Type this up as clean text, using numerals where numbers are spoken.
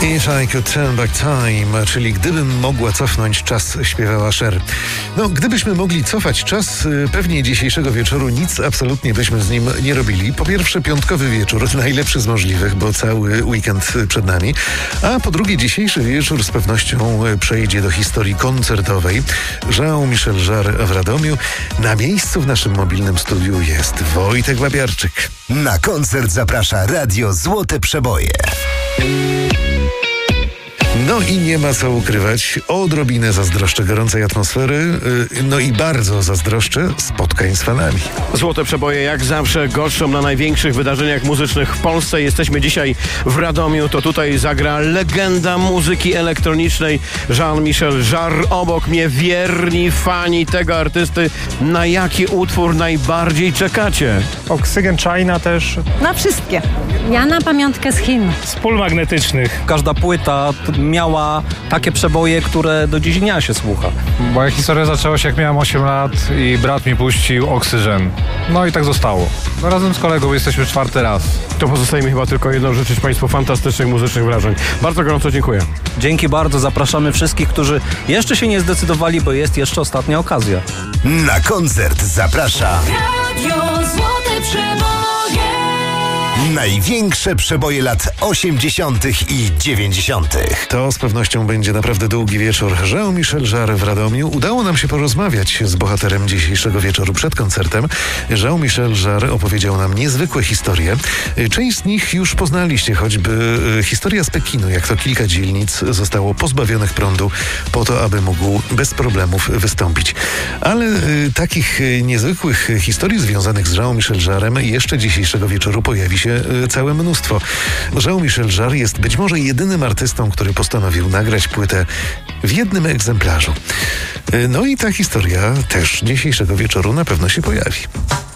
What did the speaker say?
If I Could Turn Back Time, czyli gdybym mogła cofnąć czas, śpiewała Cher. No, gdybyśmy mogli cofać czas, pewnie dzisiejszego wieczoru nic absolutnie byśmy z nim nie robili. Po pierwsze, piątkowy wieczór, najlepszy z możliwych, bo cały weekend przed nami. A po drugie, dzisiejszy wieczór z pewnością przejdzie do historii koncertowej. Jean-Michel Jarre w Radomiu. Na miejscu w naszym mobilnym studiu jest Wojtek Babiarczyk. Na koncert zaprasza Radio Złote Przeboje. No i nie ma co ukrywać, odrobinę zazdroszczę gorącej atmosfery, no i bardzo zazdroszczę spotkań z fanami. Złote Przeboje jak zawsze goszczą na największych wydarzeniach muzycznych w Polsce. Jesteśmy dzisiaj w Radomiu, to tutaj zagra legenda muzyki elektronicznej Jean-Michel Jarre. Obok mnie wierni fani tego artysty. Na jaki utwór najbardziej czekacie? Oksygen China też. Na wszystkie. Ja na pamiątkę z Chin. Z pól magnetycznych. Każda płyta miała takie przeboje, które do dziś dnia się słucha. Moja historia zaczęła się, jak miałem 8 lat i brat mi puścił Oksygen. No i tak zostało. No, razem z kolegą jesteśmy 4. raz. To pozostaje mi chyba tylko jedno, życzyć Państwu fantastycznych muzycznych wrażeń. Bardzo gorąco dziękuję. Dzięki bardzo, zapraszamy wszystkich, którzy jeszcze się nie zdecydowali, bo jest jeszcze ostatnia okazja. Na koncert zaprasza Radio Złote Przeboje. największe przeboje lat 80. i 90. To z pewnością będzie naprawdę długi wieczór. Jean-Michel Jarre w Radomiu. Udało nam się porozmawiać z bohaterem dzisiejszego wieczoru przed koncertem. Jean-Michel Jarre opowiedział nam niezwykłe historie. Część z nich już poznaliście, choćby historia z Pekinu, jak to kilka dzielnic zostało pozbawionych prądu po to, aby mógł bez problemów wystąpić. Ale takich niezwykłych historii związanych z Jean-Michel Jarrem jeszcze dzisiejszego wieczoru pojawi się całe mnóstwo. Jean-Michel Jarre jest być może jedynym artystą, który postanowił nagrać płytę w jednym egzemplarzu. No i ta historia też dzisiejszego wieczoru na pewno się pojawi.